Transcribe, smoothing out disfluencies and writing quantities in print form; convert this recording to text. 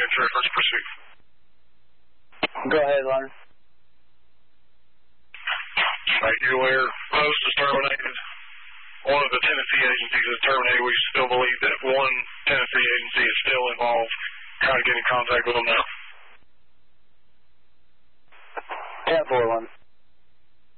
manager. Let's proceed. Go ahead, Leonard. Right, you're aware, post is terminated. One of the Tennessee agencies is terminated. We still believe that one Tennessee agency is still involved. Trying to get in contact with them now. 10-4, Leonard.